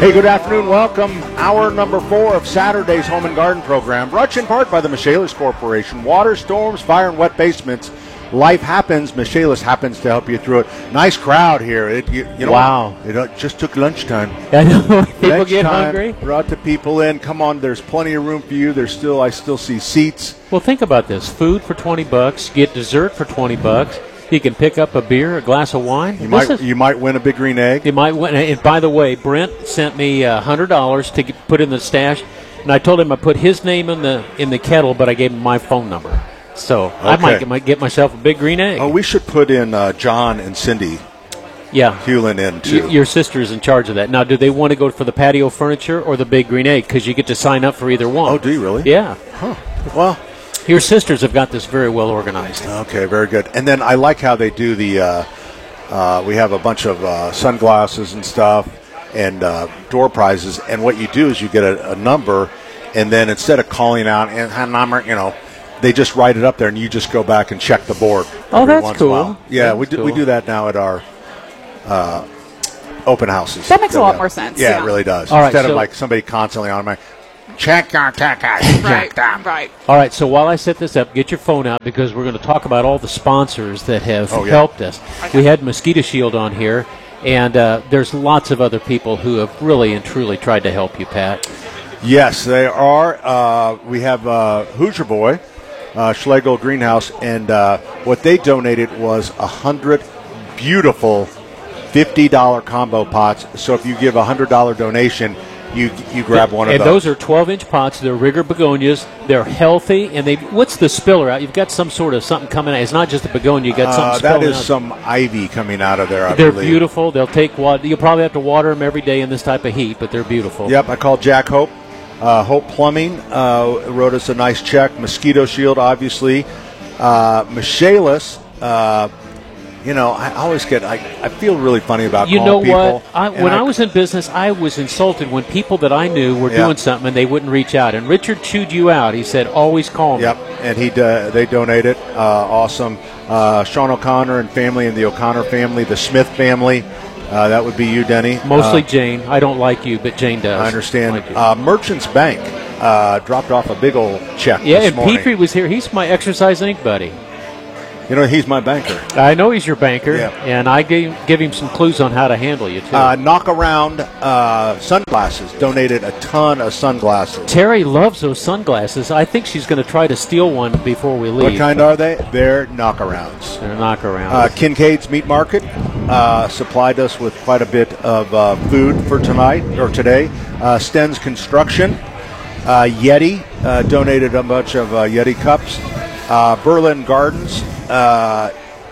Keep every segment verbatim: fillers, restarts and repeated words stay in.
Hey, good afternoon. Welcome. Hour number four of Saturday's Home and Garden program, brought to you in part by the Michaelis Corporation. Water, storms, fire, and wet basements. Life happens. Michaelis happens to help you through it. Nice crowd here. It, you, you know, wow. It uh, just took lunchtime. I know. People lunchtime, get hungry. Brought the people in. Come on, there's plenty of room for you. There's still, I still see seats. Well, think about this. Food for twenty bucks. Get dessert for twenty bucks. You can pick up a beer, a glass of wine. You might, is, you might win a big green egg. You might win. And by the way, Brent sent me a hundred dollars to get, put in the stash, and I told him I put his name in the in the kettle, but I gave him my phone number. So okay. I might, might get myself a big green egg. Oh, we should put in uh, John and Cindy. Yeah, Hewlin in too. Y- your sister is in charge of that. Now, do they want to go for the patio furniture or the big green egg? Because you get to sign up for either one. Oh, do you really? Yeah. Huh. Well. Your sisters have got this very well organized. Okay, very good. And then I like how they do the, uh, uh, we have a bunch of uh, sunglasses and stuff and uh, door prizes. And what you do is you get a, a number, and then instead of calling out, and number, you know, they just write it up there, and you just go back and check the board. Oh, that's cool. Yeah, that's we do, cool. we do that now at our uh, open houses. That makes a lot more sense. Yeah, yeah. it really does. All right, instead so of like somebody constantly on my check out, check out, right, right. All right, so while I set this up, get your phone out because we're going to talk about all the sponsors that have oh, yeah. helped us. Okay. We had Mosquito Shield on here, and uh, there's lots of other people who have really and truly tried to help you, Pat. Yes, they are. Uh, we have uh, Hoosier Boy, uh, Schlegel Greenhouse, and uh, what they donated was a hundred beautiful fifty dollars combo pots. So if you give a one hundred dollars donation, You you grab one and of those. And those are twelve-inch pots. They're rigger begonias. They're healthy. And they what's the spiller out? You've got some sort of something coming out. It's not just a begonia. You've got something uh, spilling That is out. some ivy coming out of there, I They're believe. beautiful. They'll take water. You'll probably have to water them every day in this type of heat, but they're beautiful. Yep, I called Jack Hope. Uh, Hope Plumbing uh, wrote us a nice check. Mosquito Shield, obviously. Uh, Michaelis, uh You know, I always get, I, I feel really funny about you calling know people. what? I, when I, I was in business, I was insulted when people that I knew were yeah. doing something and they wouldn't reach out. And Richard chewed you out. He said, always call me. Yep, and he uh, they donated. Uh, awesome. Uh, Sean O'Connor and family and the O'Connor family, the Smith family. Uh, that would be you, Denny. Mostly uh, Jane. I don't like you, but Jane does. I understand. Like uh, Merchants Bank uh, dropped off a big old check Yeah, this and morning. Petrie was here. He's my Exercise Incorporated buddy. You know, he's my banker. I know he's your banker, yeah. and I gave, give him some clues on how to handle you, too. Uh, knock around uh, sunglasses. Donated a ton of sunglasses. Terry loves those sunglasses. I think she's going to try to steal one before we leave. What kind are they? They're knockarounds. They're knockarounds. Uh, Kincaid's Meat Market uh, supplied us with quite a bit of uh, food for tonight, or today. Uh, Sten's Construction. Uh, Yeti uh, donated a bunch of uh, Yeti cups. Uh, Berlin Gardens uh,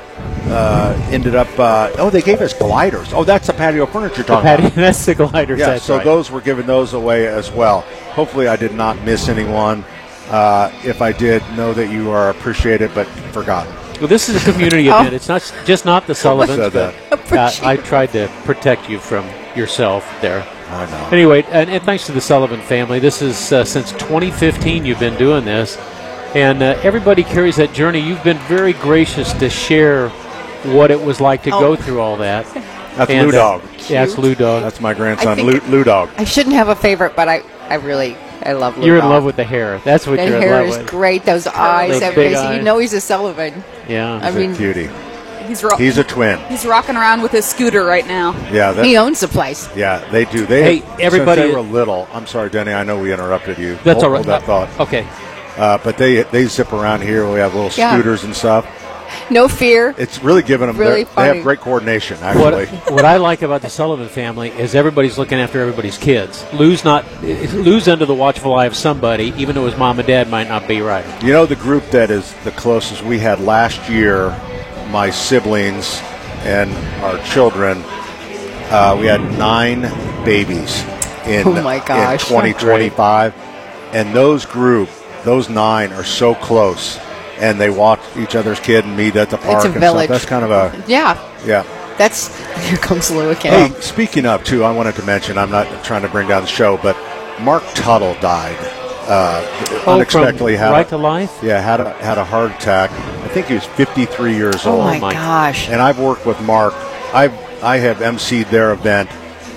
uh, ended up, uh, oh, they gave us gliders. Oh, that's the patio furniture talking patio, about. That's the gliders. Yeah, that's so right. those were giving those away as well. Hopefully I did not miss anyone. Uh, if I did, know that you are appreciated but forgotten. Well, this is a community event. It's not just not the Sullivans. Said that. But, uh, I tried to protect you from yourself there. I know. Anyway, and, and thanks to the Sullivan family. This is uh, since twenty fifteen you've been doing this. And uh, everybody carries that journey. You've been very gracious to share what it was like to oh. go through all that. That's and, Lou Dog. Uh, yeah, it's Lou Dog. That's my grandson, think- Lou, Lou Dog. I shouldn't have a favorite, but I, I really, I love Lou You're Dog. in love with the hair. That's what That you're in hair love is with. great. Those eyes, Those everything. big So you eyes. know he's a Sullivan. Yeah. I He's mean, a cutie. He's, ro- He's a twin. he's rocking around with his scooter right now. Yeah, that, He owns the place. yeah, they do. They Hey, everybody- Since they were little. I'm sorry, Denny. I know we interrupted you. That's hold, all right. Hold that thought. Okay. Uh, but they they zip around here. We have little Yeah. scooters and stuff. No fear. It's really giving them. Really their- they funny. have great coordination, What, actually. what I like about the Sullivan family is everybody's looking after everybody's kids. Lou's not Lou's under the watchful eye of somebody, even though his mom and dad might not be right. You know, the group that is the closest we had last year, my siblings and our children, uh, we had nine babies in, Oh, my gosh. in twenty twenty-five. And those group, those nine are so close. And they watch each other's kid and meet at the park It's a and village. stuff. That's kind of a, Yeah. yeah. That's, here comes Lou Hey, again. speaking of, too, I wanted to mention, I'm not trying to bring down the show, but Mark Tuttle died uh, Oh, unexpectedly. from Had Right a, to Life? Yeah, had a, had a heart attack. I think he was fifty-three years Oh, old. my my- gosh. And I've worked with Mark. I've, I have emceed their event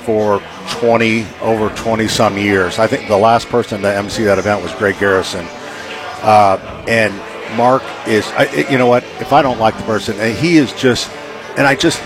for twenty over twenty some years. I think the last person to M C that event was Greg Garrison, uh, and Mark is. I, you know what? If I don't like the person, and he is just, and I just,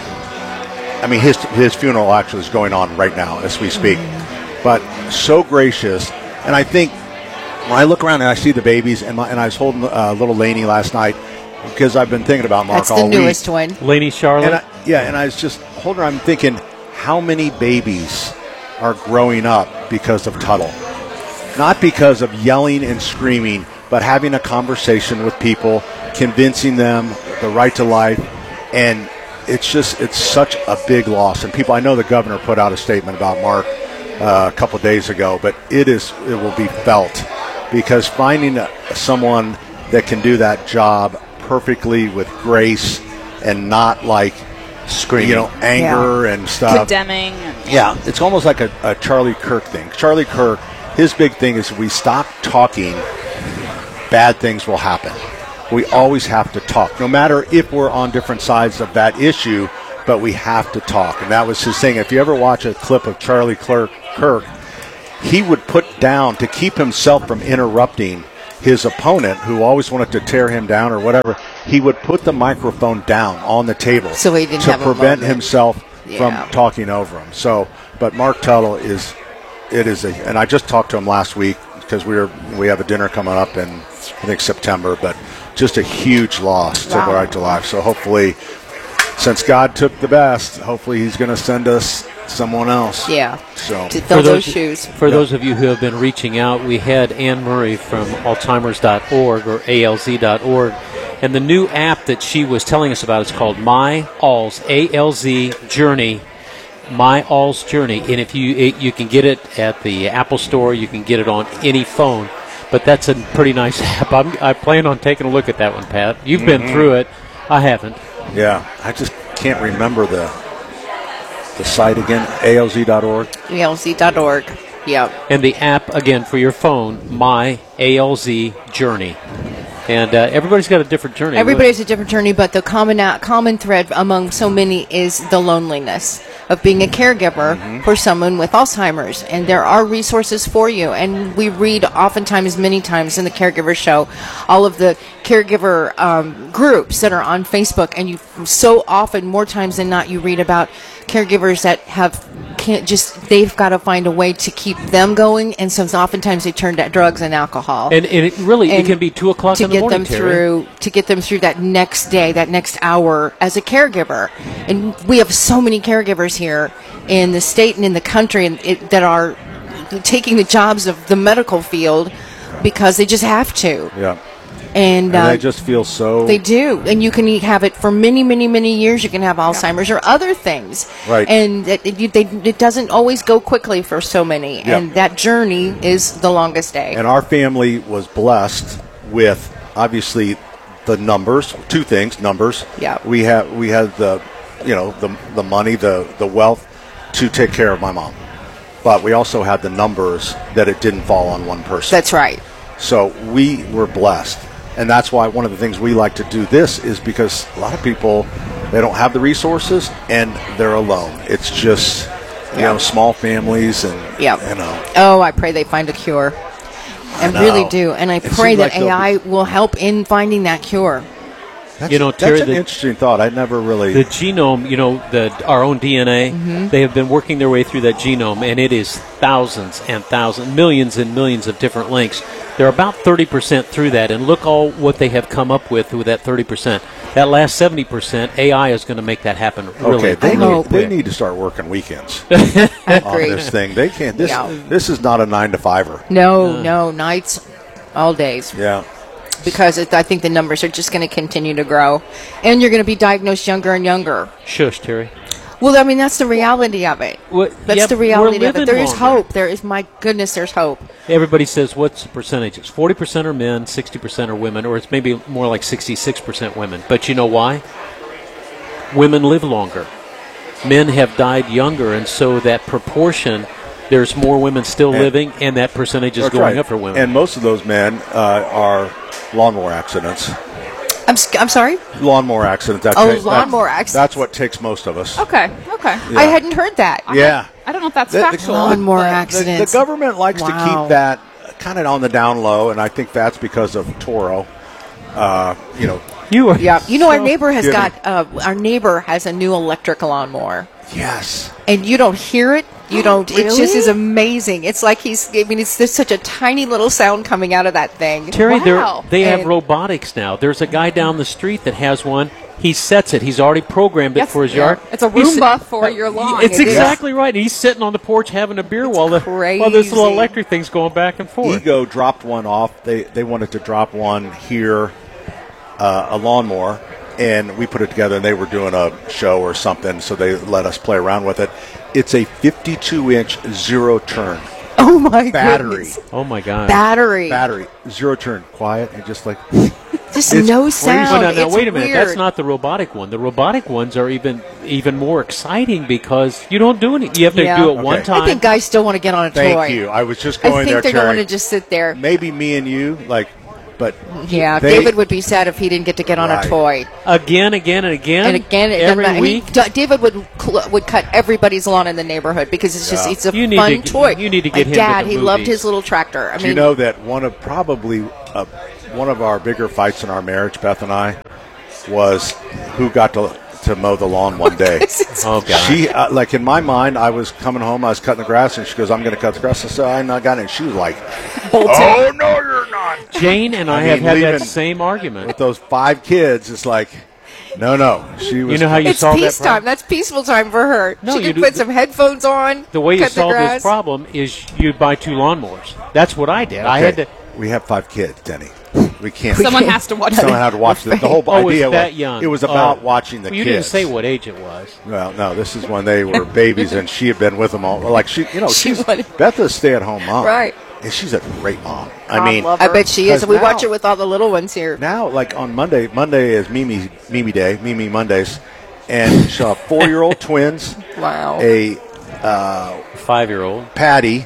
I mean, his his funeral actually is going on right now as we speak, but so gracious, and I think. When I look around and I see the babies, and, my, and I was holding uh, little Lainey last night because I've been thinking about Mark That's all the week. newest one. Lainey Charlotte. And I, yeah, and I was just holding her. I'm thinking, how many babies are growing up because of Tuttle? Not because of yelling and screaming, but having a conversation with people, convincing them the right to life, and it's just it's such a big loss. And people, I know the governor put out a statement about Mark uh, a couple of days ago, but it is it will be felt. Because finding a, someone that can do that job perfectly with grace and not like screaming, you know, anger yeah. and stuff. Condemning. Yeah, it's almost like a, a Charlie Kirk thing. Charlie Kirk, his big thing is if we stop talking, bad things will happen. We always have to talk, no matter if we're on different sides of that issue, but we have to talk. And that was his thing. If you ever watch a clip of Charlie Kirk, Kirk he would put down, to keep himself from interrupting his opponent, who always wanted to tear him down or whatever, he would put the microphone down on the table so he didn't to have prevent a himself yeah. from talking over him. So, but Mark Tuttle is, it is a, and I just talked to him last week because we were we have a dinner coming up in I think September, but just a huge loss wow. to the right to life. So hopefully, since God took the best, hopefully He's going to send us someone else. Yeah. So to fill for those, those shoes. For yeah. those of you who have been reaching out, we had Anne Murray from Alzheimer's dot org or A L Z dot org, and the new app that she was telling us about is called My Alz, A L Z Journey, My Alz Journey, and if you it, you can get it at the Apple Store, you can get it on any phone, but that's a pretty nice app. I'm, I plan on taking a look at that one, Pat. You've mm-hmm. been through it. I haven't. Yeah, I just can't remember the the site again, A L Z dot org. A L Z dot org, yep. And the app, again, for your phone, My A L Z Journey. And uh, everybody's got a different journey. Everybody's a different journey, but the common uh, common thread among so many is the loneliness of being a caregiver mm-hmm. for someone with Alzheimer's. And there are resources for you. And we read oftentimes, many times in the Caregiver Show, all of the caregiver um, groups that are on Facebook. And you so often, more times than not, you read about caregivers that have can't just they've got to find a way to keep them going, and so oftentimes they turn to drugs and alcohol. And, and it really and it can be two o'clock in the morning, to get them through to get them through that next day, that next hour as a caregiver. And we have so many caregivers here in the state and in the country, and it, that are taking the jobs of the medical field because they just have to. Yeah. And, and uh, they just feel so... They do. And you can have it for many, many, many years. You can have Alzheimer's or other things. Right. And it, it, they, it doesn't always go quickly for so many. Yeah. And that journey is the longest day. And our family was blessed with, obviously, the numbers. Two things, numbers. Yeah. We have we had the, you know, the the money, the, the wealth to take care of my mom. But we also had the numbers that it didn't fall on one person. That's right. So we were blessed. And that's why one of the things we like to do this is because a lot of people, they don't have the resources and they're alone. It's just, you yeah. know, small families and, yeah. you know. Oh, I pray they find a cure. I, I really do. And I it pray that like A I will help in finding that cure. That's, you know, Terry, that's an the, interesting thought. I never really... The genome, you know, the our own D N A, mm-hmm. they have been working their way through that genome, and it is thousands and thousands, millions and millions of different links. They're about thirty percent through that, and look all what they have come up with with that thirty percent. That last seventy percent, A I is going to make that happen really Okay, they, really need, quick. they need to start working weekends on this thing. They can't. This, yeah. this is not a nine to fiver. No, uh. no, nights, all days. Yeah. Because it, I think the numbers are just going to continue to grow. And you're going to be diagnosed younger and younger. Shush, Terry. Well, I mean, that's the reality of it. Well, that's yep, the reality of it. There is longer. hope. There is, my goodness, there's hope. Everybody says, what's the percentages? forty percent are men, sixty percent are women, or it's maybe more like sixty-six percent women. But you know why? Women live longer. Men have died younger, and so that proportion, there's more women still and, living, and that percentage is going right. up for women. And most of those men uh, are lawnmower accidents. I'm, I'm sorry? Lawnmower accidents. That oh, takes, lawnmower that, accidents. That's what takes most of us. Okay, Okay. Yeah. I hadn't heard that. Yeah. I don't know if that's The- the- factual. Lawnmower the- the- accidents. The, government likes to Wow. keep that kind of on the down low, and I think that's because of Toro. Uh, you know, You are. Yeah, you know, our So neighbor has giving. got uh, our neighbor has a new electric lawnmower, yes. and you don't hear it. You don't. It just Really? is amazing. It's like he's. I mean, it's there's such a tiny little sound coming out of that thing. Terry, they're- Wow. they have And- robotics now. There's a guy down the street that has one. He sets it. He's already programmed it Yes, for his yeah. yard. It's a He's Roomba si- for your lawn. It's It is. exactly right. He's sitting on the porch having a beer while the while this little crazy. electric thing's going back and forth. Ego dropped one off. They they wanted to drop one here, uh, a lawnmower, and we put it together. And they were doing a show or something, so they let us play around with it. It's a fifty-two inch zero turn Oh my battery. goodness. Oh my God! Battery. Battery zero turn, quiet and just like Just It's no crazy. sound. Well, now, now It's wait a minute. weird. That's not the robotic one. The robotic ones are even even more exciting because you don't do any. You have to Yeah. do it one Okay. time. I think guys still want to get on a thank toy. you. I was just I going think there, they don't Terry. want to just sit there. Maybe me and you, like, but Yeah, they- David would be sad if he didn't get to get on Right. a toy. again, again, and again, And again, it every doesn't matter. week. He, D- David would cl- would cut everybody's lawn in the neighborhood because it's just Yeah. it's a You need fun to- toy. you need to My get him to dad, the he loved movies. his little tractor. I Do mean, you know that one of probably uh, one of our bigger fights in our marriage, Beth and I, was who got to to mow the lawn one day. Oh God! She uh, like in my mind, I was coming home, I was cutting the grass, and she goes, "I'm going to cut the grass." I said, "I'm not got it." And she was like, "Oh no, you're not." Jane and I, I have mean, had leaving- that same argument. With those five kids, it's like, no, no. She was. You know how you it's solve that peace problem? time. That's peaceful time for her. No, she you can do- put some headphones on. The way you cut the solve grass. this problem is you buy two lawnmowers. That's what I did. I had Okay, to. We have five kids, Denny. We can't. Someone has to watch Someone it. had to watch the, the whole Oh, it's idea. that was, young. It was about Oh. watching the Well, you kids. didn't say what age it was. Well, no, this is when they were babies, and she had been with them all. Like she, you know, She she's wanted- Beth is a stay-at-home mom, Right. And she's a great mom. I mean, love I bet she is. Because We now- watch it with all the little ones here. now, like on Monday, Monday is Mimi Mimi Day, Mimi Mondays, and she'll have four-year-old twins, Wow. a Five-year-old. Patty,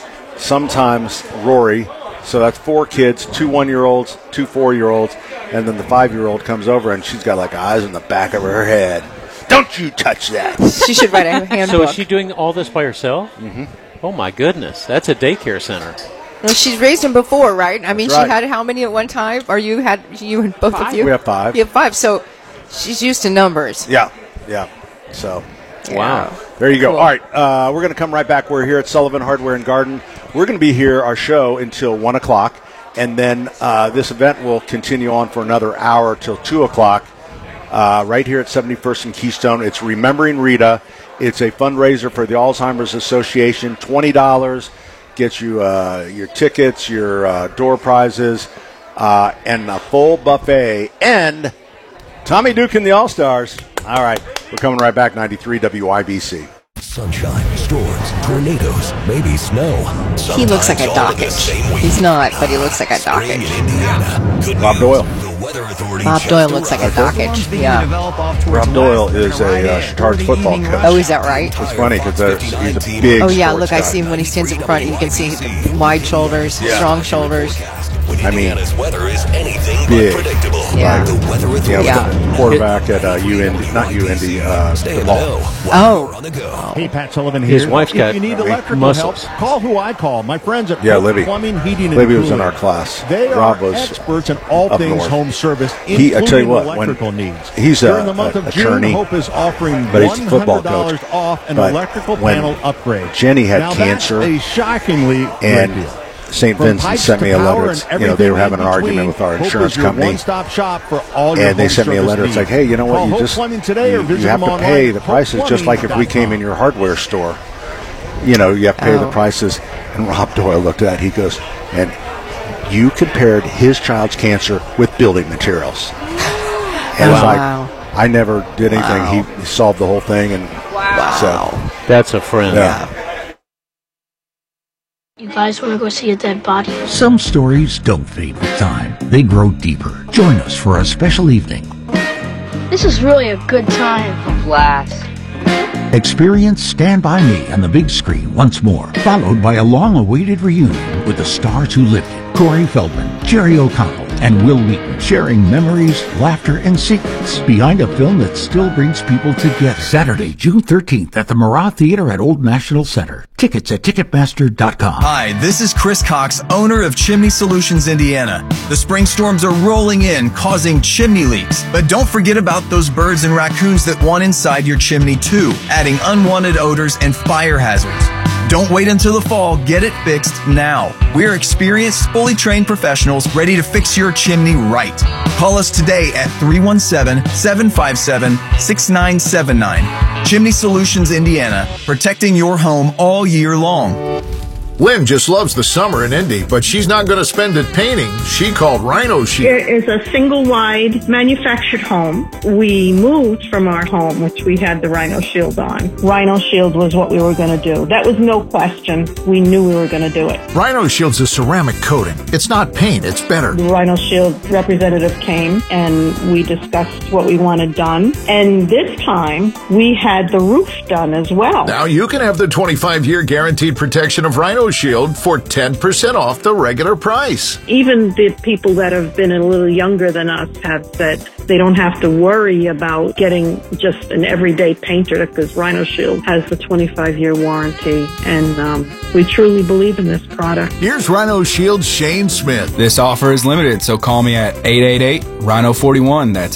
sometimes Rory. So that's four kids, two one-year-olds, two four-year-olds, and then the five-year-old comes over and she's got like eyes in the back of her head. Don't you touch that. She should write a handbook. So is she doing all this by herself? Mm-hmm. Oh my goodness, that's a daycare center. Well, she's raised them before, right? I mean, That's she right. had how many at one time? Or you had you and both Five. of you? We have five. You have five. So she's used to numbers. Yeah, yeah. So Wow. there you go. Cool. All right, uh, we're going to come right back. We're here at Sullivan Hardware and Garden. We're going to be here, our show, until one o'clock. And then uh, this event will continue on for another hour till two o'clock uh, right here at seventy-first and Keystone. It's Remembering Rita. It's a fundraiser for the Alzheimer's Association. twenty dollars gets you uh, your tickets, your uh, door prizes, uh, and a full buffet. And Tommy Duke and the All-Stars. All right, we're coming right back, ninety-three W I B C. Sunshine, storms, tornadoes, maybe snow. He looks like a Sometimes all in the Dockage. same week. He's not, but he looks like a Spring in Dockage. Indiana. Good Rob news, Doyle. The Weather Authority Bob just Doyle looks like a arrived. Dockage. Yeah. Rob Doyle is a uh, Chitards football coach. Oh, is that right? It's funny because he's a big Oh yeah, sports look, I guy. see him when he stands in front. You can see wide shoulders, strong shoulders. When I mean, Indiana's weather is anything big. but predictable. Yeah. The Weather Yeah, Authority. Yeah. quarterback at uh, U N D, not U N D, uh, Stay in the the ball. know. Oh. While you're on the go. Hey, Pat Sullivan here. His wife's if got you need I mean, electrical muscles. help, call who I call. My friends at Yeah, Polk Libby. Plumbing, Heating, and Libby was in Cooling. our class. They Rob are was experts in all up things north. home service, He- including I tell you what, when- electrical needs. he's a- During the month a- of attorney, June, Hope is offering but he's a one football hundred dollars coach. off an But electrical when panel upgrade. Jenny had now, cancer, that's a shockingly and great deal. Saint From Vincent pipes sent to me a power letter. and It's, you know, they were everything having an in argument between, with our Hope insurance is your company. one-stop shop for all your And they home sent me a service letter. It's like, needs. hey, you know what? Call You Hope just Plumbing today or you, visit you have them to online pay at the prices just like if we came in your hardware store. You know, you have to pay the Oh. prices. And Rob Doyle looked at it. He goes, and you compared his child's cancer with building materials. And it's Wow. like, I never did anything. Wow. He solved the whole thing. And so, That's a friend. yeah. You guys want to go see a dead body? Some stories don't fade with time. They grow deeper. Join us for a special evening. This is really a good time. Blast. Experience Stand By Me on the big screen once more, followed by a long-awaited reunion with the stars who lived it. Corey Feldman, Jerry O'Connell, and Will Wheaton, sharing memories, laughter, and secrets behind a film that still brings people together. Saturday, June thirteenth at the Marat Theater at Old National Center. Tickets at Ticketmaster dot com. Hi, this is Chris Cox, owner of Chimney Solutions Indiana. The spring storms are rolling in, causing chimney leaks. But don't forget about those birds and raccoons that want inside your chimney too, adding unwanted odors and fire hazards. Don't wait until the fall. Get it fixed now. We're experienced, fully trained professionals ready to fix your chimney right. Call us today at three one seven, seven five seven, six nine seven nine. Chimney Solutions Indiana, protecting your home all year long. Lynn just loves the summer in Indy, but she's not going to spend it painting. She called Rhino Shield. It is a single-wide manufactured home. We moved from our home, which we had the Rhino Shield on. Rhino Shield was what we were going to do. That was no question. We knew we were going to do it. Rhino Shield's a ceramic coating. It's not paint, it's better. The Rhino Shield representative came, and we discussed what we wanted done. And this time, we had the roof done as well. Now you can have the twenty-five year guaranteed protection of Rhino Shield for ten percent off the regular price. Even the people that have been a little younger than us have said they don't have to worry about getting just an everyday painter because Rhino Shield has the twenty-five year warranty, and um, we truly believe in this product. Here's Rhino Shield's Shane Smith. This offer is limited, so call me at eight eight eight, Rhino forty-one. That's